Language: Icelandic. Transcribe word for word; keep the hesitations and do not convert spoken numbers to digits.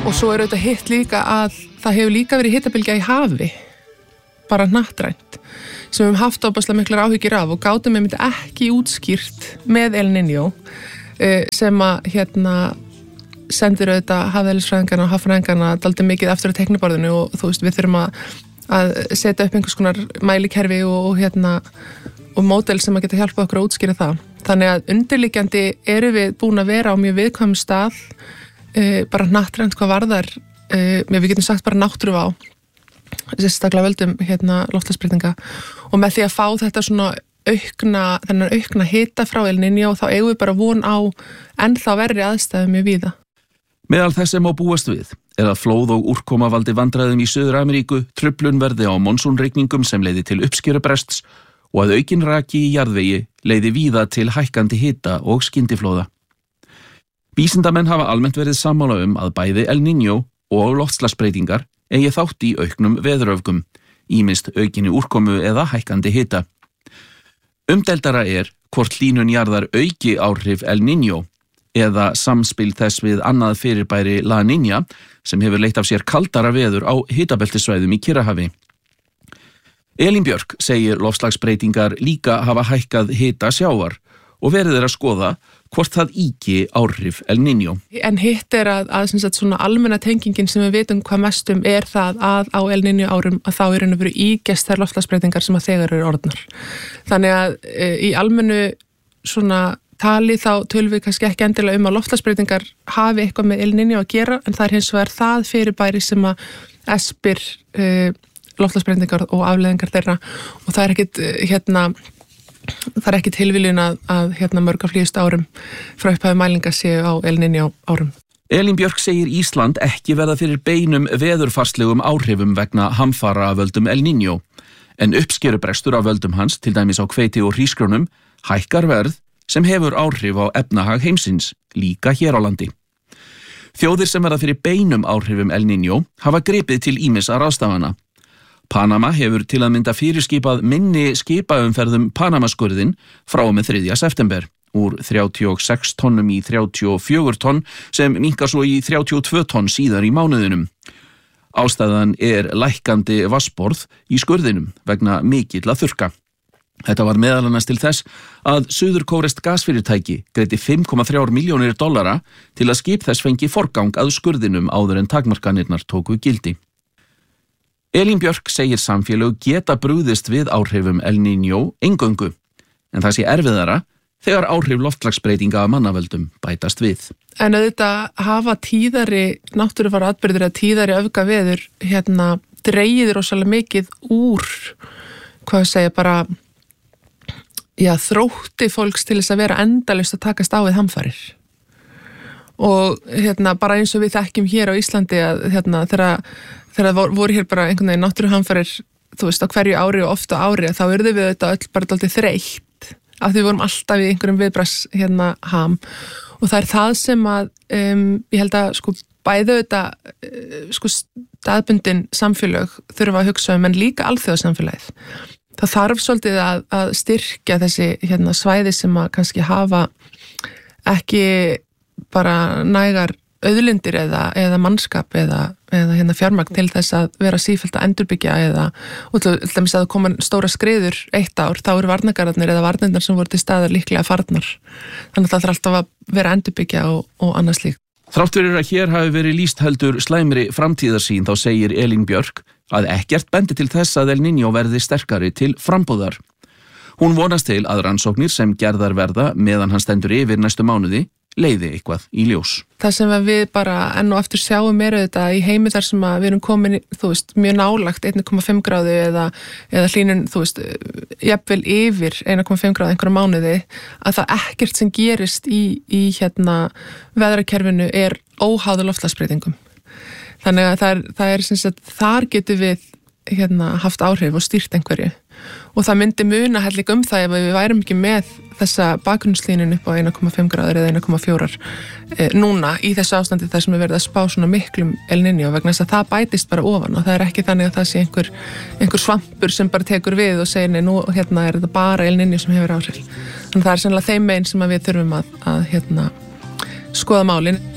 og svo er auðvitað hitt líka að það hefur líka verið hitabylgja í hafi, bara hnattrænt, sem við höfum haft óbærslega miklar áhyggjur af og gátum við myndi ekki útskýrt með El Niño sem að hérna sendir auðvitað hafeðlisfræðingarna og haffræðingarna dálítið mikið aftur á teikniborðinu og þú veist við þurfum að, að setja upp einhvers konar mælikerfi og, og hérna og módel sem að geta hjálpað okkur að útskýra það. Þannig að undirliggjandi eru við búin að vera á mjög viðkvæmum stað uh, bara hnattrænt hvað varðar uh, við getum sagt bara náttúruvá sérstaklega völdum hérna loftslagsbreytinga og með því að fá þetta svona aukna, þennan aukna hita frá El Niño þá eigum við bara von á ennþá verri aðstæðum mjög víða. Meðal þess sem á búast við er að flóð og úrkoma valdi vandræðum í Suður-Ameríku, truflun verði á monsúnrigningum sem leiði til uppskerubrests og að aukin raki í jarðvegi leiði víða til hækkandi hita og skyndiflóða. Vísindamenn hafa almennt verið sammála um að bæði El Niño og loftslagsbreytingar eigi þátt í auknum veðuröfgum, ýmist aukinni úrkomu eða hækkandi hita. Umdeildara er hvort hlýnun jarðar auki áhrif El Niño eða samspil þess við annað fyrirbæri La Niña sem hefur leitt af sér kaldara veður á hitabeltissvæðum í Kyrrahafi. Elín Björk segir loftslagsbreytingar líka hafa hækkað hita sjávar og verið er að skoða hvort það íki áhrif El Niño. En hitt er að, að sagt, svona almenna tengingin sem við vitum hvað mestum er það að á El Niño árum að þá er henni verið ígest þær loftslagsbreytingar sem að þegar eru orðnar. Þannig að e, í almennu svona tali þá tölum við kannski ekki endilega um að loftslagsbreytingar hafi eitthvað með El Niño að gera en það er hins vegar það fyrirbæri sem að espir e, loftslagsbreytingar og afleiðingar þeirra og það er ekkit hérna það er ekki tilviljun að, að hérna mörg af hlýjustu árum frá upphafi mælinga séu á El Niño árum. Elín Björk segir Ísland ekki verða fyrir beinum veðurfarslegum áhrifum vegna hamfara af völdum El Niño, en uppskerubrestur af völdum hans, til dæmis á hveiti og hrísgrjónum, hækkar verð sem hefur áhrif á efnahag heimsins, líka hér á landi. Þjóðir sem verða fyrir beinum áhrifum El Niño hafa gripið til ýmissa ráðstafana. Panama hefur til að mynda fyrirskipað minni skipaumferðum Panamaskurðin frá og með þriðja september, úr þrjátíu og sex tonnum í þrjátíu og fjögur tonn sem minnkar svo í þrjátíu og tvö tonn síðar í mánuðinum. Ástæðan er lækkandi vatnsborð í skurðinum vegna mikilla þurrka. Þetta var meðal annars til þess að suðurkórest gasfyrirtæki greiddi fimm komma þrjár milljónir dollara til að skip þess fengi forgang að skurðinum áður en takmarkanirnar tóku gildi. Elín Björk segir samfélög geta brugðist við áhrifum El Niño eingöngu, en það sé erfiðara þegar áhrif loftslagsbreytinga af mannavöldum bætast við. En auðvitað hafa tíðari náttúrufara atburðir eða tíðari öfgaveður hérna dregið rosalega mikið úr, hvað ég segja, bara já, þrótti fólks til þess að vera endalaust að takast á við hamfarir. Og hérna bara eins og við þekkjum hér á Íslandi að hérna þegar þegar það voru hér bara einhvern veginn náttúruhamfarir, þú veist, á hverju ári og ofta ári, þá urðum við þetta öll bara dálítið þreytt, af því við vorum alltaf í einhverjum viðbragðs hérna ham. Og það er það sem að, um, ég held að sko bæðu þetta, sko staðbundin samfélög þurfa að hugsa um, en líka alþjóðasamfélagið. Það þarf svolítið að, að styrkja þessi hérna svæði sem að kannski hafa ekki bara nægar auðlindir eða, eða mannskap eða, eða hérna fjármagn til þess að vera sífellt að endurbyggja eða út af þess að koma stóra skriður eitt ár, þá eru varnargarðarnir eða varnirnar sem voru til staðar líklega farnar. Þannig að það þarf alltaf að vera að endurbyggja og, og annars líkt. Þrátt fyrir að hér hafi verið lýst heldur slæmri framtíðarsýn þá segir Elín Björk að ekkert bendi til þess að El Niño verði sterkari til frambúðar. Hún vonast til að rannsóknir sem gerðar verða meðan hann stendur yfir næstu mánuði leiði eitthvað í ljós. Það sem við bara enn og aftur sjáum er þetta í heimi þar sem við erum komin, þú veist, mjög nálagt einn komma fimm gráðu eða, eða hlýnun, þú veist, jafnvel yfir einn komma fimm gráðu einhverja mánuði, að það ekkert sem gerist í, í hérna veðrakerfinu er óháð loftslagsbreytingum. Þannig að það er, það er sem sagt, þar getur við hérna haft áhrif og stýrt einhverju. Og það myndi muna hellig um það ef við værum ekki með þessa bakgrunnslínun upp á einn komma fimm gráður eða einn komma fjögur e, núna í þessu ástandi þar sem við verðum að spá svona miklum El Niño vegna þess að það bætist bara ofan og það er ekki þannig að það sé einhver, einhver svampur sem bara tekur við og segir nei, nú hérna er þetta bara El Niño sem hefur áhrif. Þannig það er sannlega þeim megin sem að við þurfum að, að hérna, skoða málin.